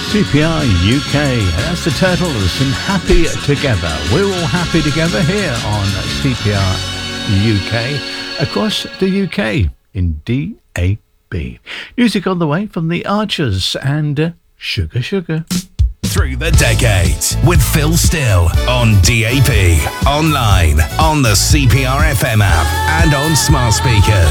CPR UK. That's the Turtles and Happy Together. We're all happy together here on CPR UK, across the UK in DAB. Music on the way from the Archers and Sugar Sugar. Through the decades with Phil Still on DAB, online, on the CPR FM app and on smart speakers.